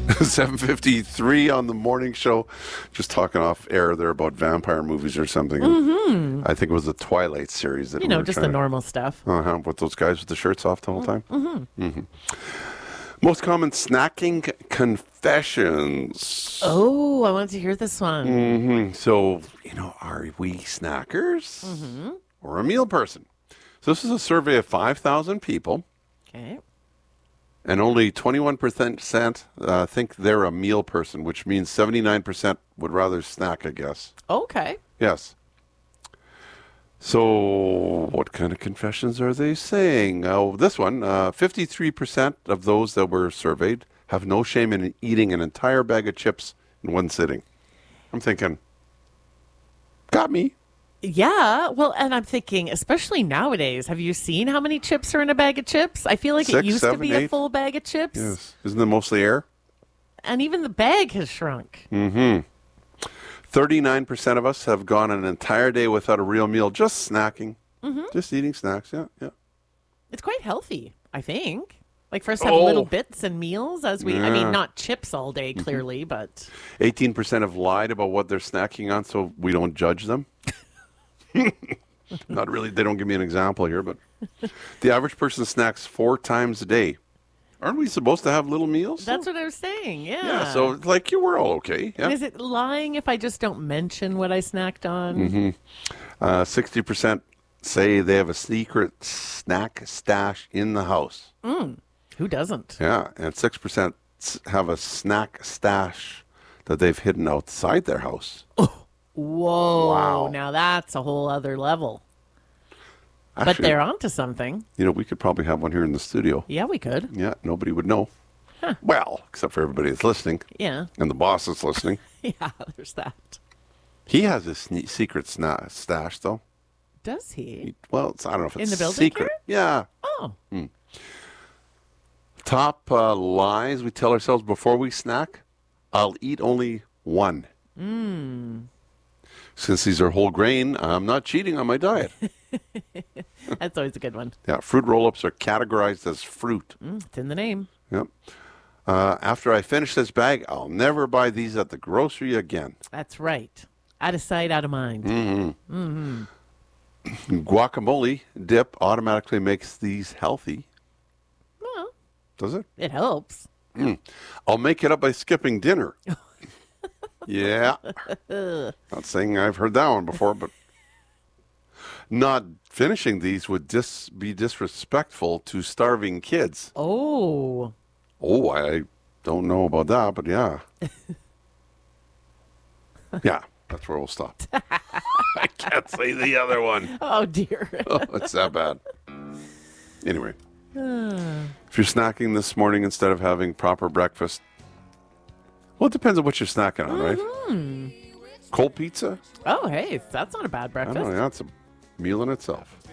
7:53 on the morning show. Just talking off air there about vampire movies or something. Mm-hmm. I think it was the Twilight series that Just the normal stuff. with those guys with the shirts off the whole time. Mm-hmm. Most common snacking confessions. Oh, I wanted to hear this one. So, are we snackers or a meal person? So this is a survey of 5,000 people. Okay. And only 21% think they're a meal person, which means 79% would rather snack, I guess. Okay. Yes. So what kind of confessions are they saying? Oh, this one, 53% of those that were surveyed have no shame in eating an entire bag of chips in one sitting. I'm thinking, got me. Yeah, well, and I'm thinking, especially nowadays, have you seen how many chips are in a bag of chips? I feel like 6, it used 7, to be 8. a full bag of chips. Yes. Isn't it mostly air? And even the bag has shrunk. 39% of us have gone an entire day without a real meal, just snacking, just eating snacks. Yeah. It's quite healthy, I think. Like for us to have little bits and meals I mean, not chips all day, clearly, but... 18% have lied about what they're snacking on, so we don't judge them. Not really. They don't give me an example here, but the average person snacks 4 times a day. Aren't we supposed to have little meals? That's what I was saying, yeah. Yeah, so we're all okay. Yeah. And is it lying if I just don't mention what I snacked on? 60% say they have a secret snack stash in the house. Who doesn't? Yeah, and 6% have a snack stash that they've hidden outside their house. Whoa. Wow. Now that's a whole other level. Actually, But they're onto something. we could probably have one here in the studio. Yeah, we could. Yeah, nobody would know. Well, except for everybody that's listening. Yeah. And the boss that's listening. Yeah, there's that. He has a secret stash, though. Does he? Well, I don't know if it's In the building secret. here? Yeah. Oh. Top lies we tell ourselves before we snack. I'll eat only one. Since these are whole grain, I'm not cheating on my diet. That's always a good one. Yeah, fruit roll-ups are categorized as fruit. It's in the name. Yep. After I finish this bag, I'll never buy these at the grocery again. That's right. Out of sight, out of mind. Guacamole dip automatically makes these healthy. Well, Does it? it helps. I'll make it up by skipping dinner. Yeah. Not saying I've heard that one before, but not finishing these would be disrespectful to starving kids. Oh. Oh, I don't know about that, but yeah. Yeah, that's where we'll stop. I can't say the other one. Oh, dear. Oh, it's that bad. Anyway, if you're snacking this morning instead of having proper breakfast, well, it depends on what you're snacking on, right? Cold pizza? Oh, hey, that's not a bad I breakfast. don't know, that's a meal in itself.